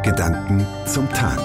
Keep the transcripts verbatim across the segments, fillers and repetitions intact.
Gedanken zum Tag.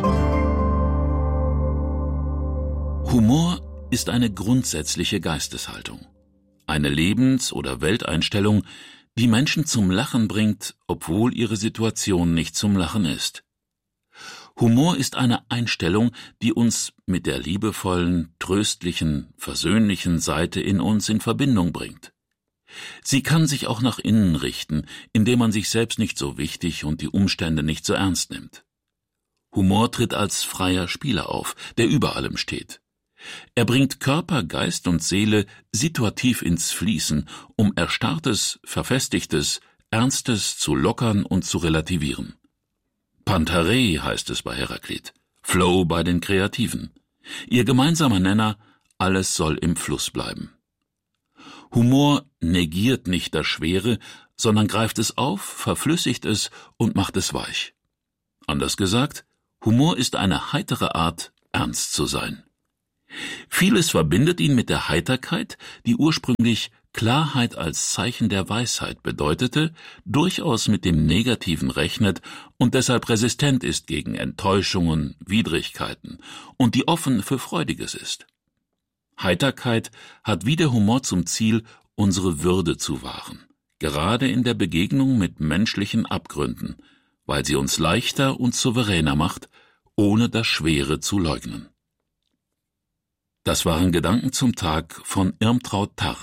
Humor ist eine grundsätzliche Geisteshaltung, eine Lebens- oder Welteinstellung, die Menschen zum Lachen bringt, obwohl ihre Situation nicht zum Lachen ist. Humor ist eine Einstellung, die uns mit der liebevollen, tröstlichen, versöhnlichen Seite in uns in Verbindung bringt. Sie kann sich auch nach innen richten, indem man sich selbst nicht so wichtig und die Umstände nicht so ernst nimmt. Humor tritt als freier Spieler auf, der über allem steht. Er bringt Körper, Geist und Seele situativ ins Fließen, um Erstarrtes, Verfestigtes, Ernstes zu lockern und zu relativieren. Pantherei heißt es bei Heraklit, Flow bei den Kreativen. Ihr gemeinsamer Nenner, alles soll im Fluss bleiben. Humor negiert nicht das Schwere, sondern greift es auf, verflüssigt es und macht es weich. Anders gesagt, Humor ist eine heitere Art, ernst zu sein. Vieles verbindet ihn mit der Heiterkeit, die ursprünglich Klarheit als Zeichen der Weisheit bedeutete, durchaus mit dem Negativen rechnet und deshalb resistent ist gegen Enttäuschungen, Widrigkeiten und die offen für Freudiges ist. Heiterkeit hat wie der Humor zum Ziel, unsere Würde zu wahren, gerade in der Begegnung mit menschlichen Abgründen, weil sie uns leichter und souveräner macht, ohne das Schwere zu leugnen. Das waren Gedanken zum Tag von Irmtraud Tarr.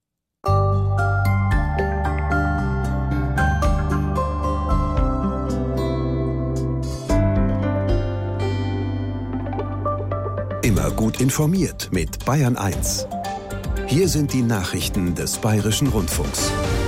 Immer gut informiert mit Bayern eins. Hier sind die Nachrichten des Bayerischen Rundfunks.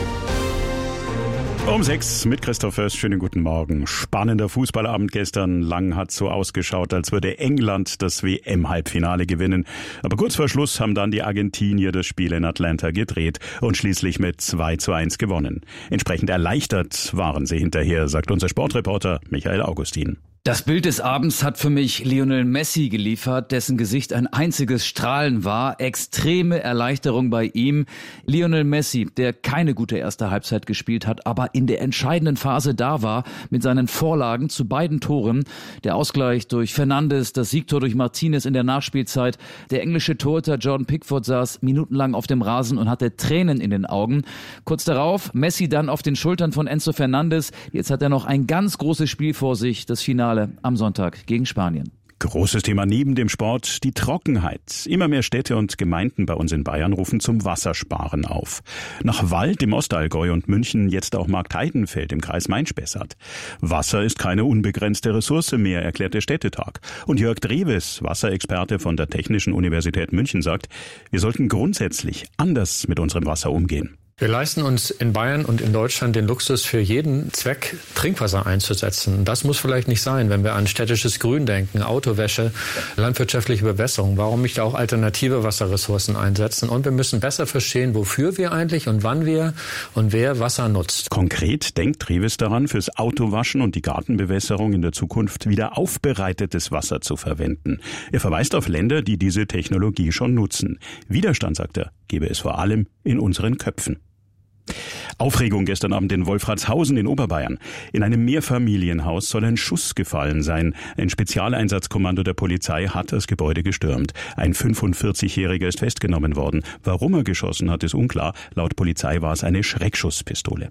Um sechs mit Christoph Först. Schönen guten Morgen. Spannender Fußballabend gestern. Lang hat so ausgeschaut, als würde England das W M-Halbfinale gewinnen. Aber kurz vor Schluss haben dann die Argentinier das Spiel in Atlanta gedreht und schließlich mit zwei zu eins gewonnen. Entsprechend erleichtert waren sie hinterher, sagt unser Sportreporter Michael Augustin. Das Bild des Abends hat für mich Lionel Messi geliefert, dessen Gesicht ein einziges Strahlen war. Extreme Erleichterung bei ihm. Lionel Messi, der keine gute erste Halbzeit gespielt hat, aber in der entscheidenden Phase da war, mit seinen Vorlagen zu beiden Toren. Der Ausgleich durch Fernandes, das Siegtor durch Martinez in der Nachspielzeit. Der englische Torhüter Jordan Pickford saß minutenlang auf dem Rasen und hatte Tränen in den Augen. Kurz darauf Messi dann auf den Schultern von Enzo Fernandes. Jetzt hat er noch ein ganz großes Spiel vor sich, das Finale am Sonntag gegen Spanien. Großes Thema neben dem Sport, die Trockenheit. Immer mehr Städte und Gemeinden bei uns in Bayern rufen zum Wassersparen auf. Nach Wald im Ostallgäu und München jetzt auch Marktheidenfeld im Kreis Main-Spessart. Wasser ist keine unbegrenzte Ressource mehr, erklärt der Städtetag. Und Jörg Drewes, Wasserexperte von der Technischen Universität München, sagt, wir sollten grundsätzlich anders mit unserem Wasser umgehen. Wir leisten uns in Bayern und in Deutschland den Luxus, für jeden Zweck Trinkwasser einzusetzen. Das muss vielleicht nicht sein, wenn wir an städtisches Grün denken, Autowäsche, landwirtschaftliche Bewässerung. Warum nicht auch alternative Wasserressourcen einsetzen? Und wir müssen besser verstehen, wofür wir eigentlich und wann wir und wer Wasser nutzt. Konkret denkt Treves daran, fürs Autowaschen und die Gartenbewässerung in der Zukunft wieder aufbereitetes Wasser zu verwenden. Er verweist auf Länder, die diese Technologie schon nutzen. Widerstand, sagt er, gebe es vor allem in unseren Köpfen. Aufregung gestern Abend in Wolfratshausen in Oberbayern. In einem Mehrfamilienhaus soll ein Schuss gefallen sein. Ein Spezialeinsatzkommando der Polizei hat das Gebäude gestürmt. Ein fünfundvierzigjähriger ist festgenommen worden. Warum er geschossen hat, ist unklar. Laut Polizei war es eine Schreckschusspistole.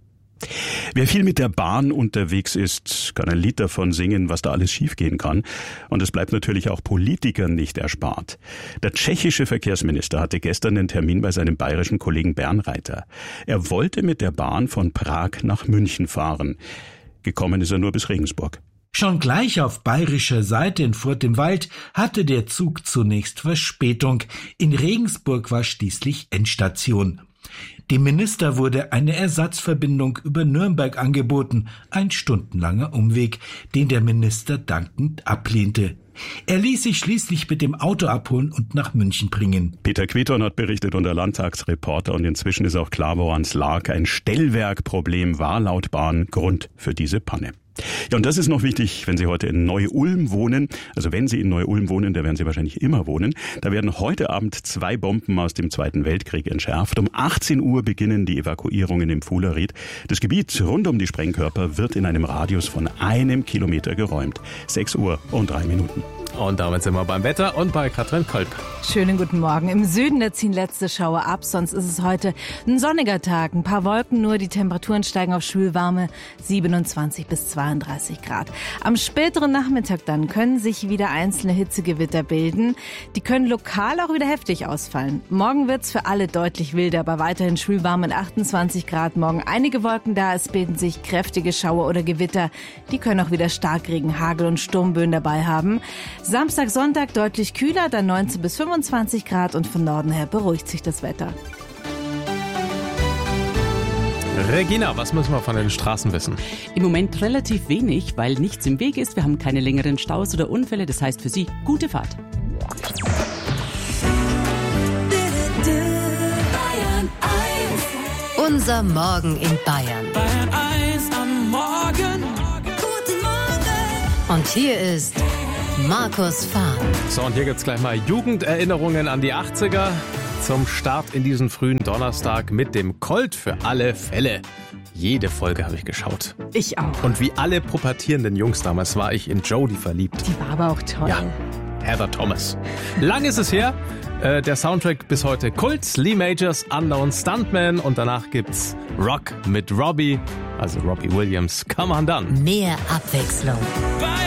Wer viel mit der Bahn unterwegs ist, kann ein Lied davon singen, was da alles schiefgehen kann. Und es bleibt natürlich auch Politikern nicht erspart. Der tschechische Verkehrsminister hatte gestern den Termin bei seinem bayerischen Kollegen Bernreiter. Er wollte mit der Bahn von Prag nach München fahren. Gekommen ist er nur bis Regensburg. Schon gleich auf bayerischer Seite in Furt im Wald hatte der Zug zunächst Verspätung. In Regensburg war schließlich Endstation. Dem Minister wurde eine Ersatzverbindung über Nürnberg angeboten, ein stundenlanger Umweg, den der Minister dankend ablehnte. Er ließ sich schließlich mit dem Auto abholen und nach München bringen. Peter Queton hat berichtet, unser Landtagsreporter, und inzwischen ist auch klar, woran es lag. Ein Stellwerkproblem war laut Bahn Grund für diese Panne. Ja, und das ist noch wichtig, wenn Sie heute in Neu-Ulm wohnen. Also wenn Sie in Neu-Ulm wohnen, da werden Sie wahrscheinlich immer wohnen. Da werden heute Abend zwei Bomben aus dem Zweiten Weltkrieg entschärft. Um achtzehn Uhr Uhr beginnen die Evakuierungen im Fuhleried. Das Gebiet rund um die Sprengkörper wird in einem Radius von einem Kilometer geräumt. sechs Uhr und drei Minuten. Und damit sind wir beim Wetter und bei Katrin Kolb. Schönen guten Morgen. Im Süden, da ziehen letzte Schauer ab, sonst ist es heute ein sonniger Tag. Ein paar Wolken nur, die Temperaturen steigen auf schwülwarme siebenundzwanzig bis zweiunddreißig Grad. Am späteren Nachmittag dann können sich wieder einzelne Hitzegewitter bilden. Die können lokal auch wieder heftig ausfallen. Morgen wird's für alle deutlich wilder, aber weiterhin schwülwarm mit achtundzwanzig Grad. Morgen einige Wolken da, es bilden sich kräftige Schauer oder Gewitter. Die können auch wieder Starkregen, Hagel und Sturmböen dabei haben. Samstag, Sonntag deutlich kühler, dann neunzehn bis fünfundzwanzig Grad und von Norden her beruhigt sich das Wetter. Regina, was müssen wir von den Straßen wissen? Im Moment relativ wenig, weil nichts im Weg ist. Wir haben keine längeren Staus oder Unfälle. Das heißt für Sie, gute Fahrt. Unser Morgen in Bayern. Bayern eins am Morgen. Guten Morgen. Und hier ist Markus Fahr. So, und hier gibt's gleich mal Jugenderinnerungen an die achtziger zum Start in diesen frühen Donnerstag mit dem Colt für alle Fälle. Jede Folge habe ich geschaut. Ich auch. Und wie alle pubertierenden Jungs damals war ich in Jodie verliebt. Die war aber auch toll. Ja, Heather Thomas. Lang ist es her. Äh, der Soundtrack bis heute Kult, Lee Majors Unknown Stuntman und danach gibt's Rock mit Robbie, also Robbie Williams. Come on dann. Mehr Abwechslung.